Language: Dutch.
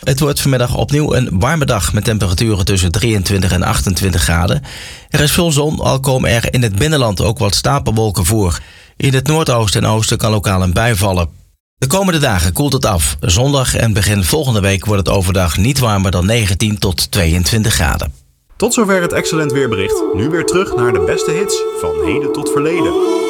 Het wordt vanmiddag opnieuw een warme dag met temperaturen tussen 23 en 28 graden. Er is veel zon, al komen er in het binnenland ook wat stapelwolken voor. In het noordoosten en oosten kan lokaal een bui vallen. De komende dagen koelt het af. Zondag en begin volgende week wordt het overdag niet warmer dan 19 tot 22 graden. Tot zover het Excellent Weerbericht. Nu weer terug naar de beste hits van heden tot verleden.